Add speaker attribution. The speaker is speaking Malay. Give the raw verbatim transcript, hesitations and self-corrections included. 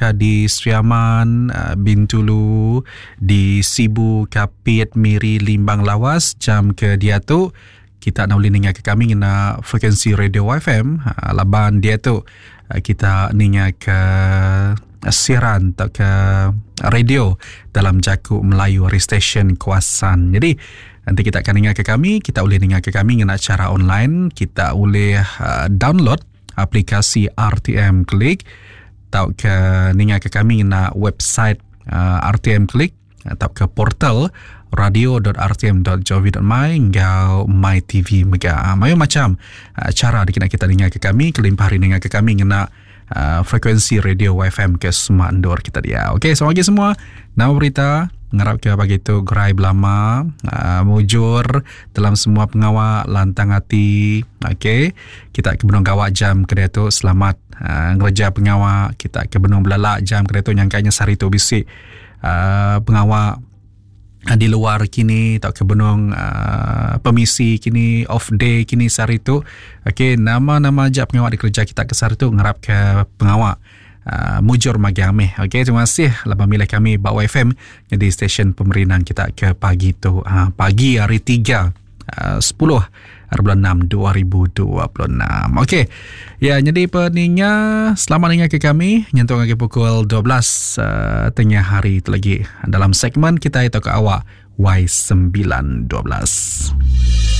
Speaker 1: ka di Seriaman, uh, Bintulu, di Sibu, Kapit, Miri, Limbang, Lawas, jam ke dia tu kita nak boleh dengar ke kami na frekuensi radio F M. Uh, laban dia tu uh, kita dengar ke siaran atau ke radio dalam Jakub Melayu Radio Station Kuasan. Jadi nanti kita akan dengar ke kami, kita boleh dengar ke kami dengan cara online. Kita boleh uh, download aplikasi R T M Click atau ke dengar ke kami na website uh, R T M Click atau ke portal radio dot r t m dot gov dot my hingga My T V Mega. Mayu macam uh, cara dikena kita dengar ke kami, kelimpah hari dengar ke kami ngena uh, frekuensi radio F M ke semua andor kita dia. Okey, selamat pagi semua. Nama berita ngarap ke pagi tu gerai belama uh, mujur dalam semua pengawal lantang hati. Okey, kita ke benung gawak jam kedai tu selamat uh, ngerja pengawal, kita ke benung belalak jam kedai tu nyangkanya sari tu bisik uh, pengawal uh, di luar kini tak ke benung uh, pemisi kini off day kini sari tu. Okey, nama-nama jap pengawal di kerja kita ke sari tu ngarap ke pengawal Uh, mujur magi ameh. Okey, terima kasih laban milih kami Bawa F M jadi stesen pemerintahan kita ke pagi tu uh, pagi hari tiga uh, sepuluh bulan enam dua ribu dua puluh enam. Okey. Ya, jadi peninga selamat dengar ke kami nyentuh lagi pukul dua belas uh, tengah hari tu lagi dalam segmen kita itu ke awak Y sembilan dua belas.